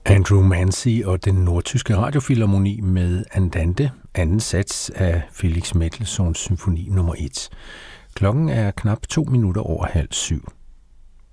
Andrew Mancy og den nordtyske radiofilharmoni med Andante, anden sats af Felix Mendelssohns symfoni nummer 1. Klokken er knap 2 minutter over 6:30.